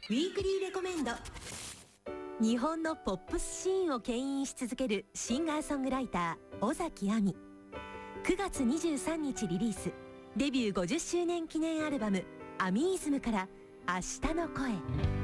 ウィークリーレコメンド。日本のポップスシーンを牽引し続けるシンガーソングライター尾崎亜美。9月23日リリース、デビュー50周年記念アルバム「アミーズム」から「明日の声」。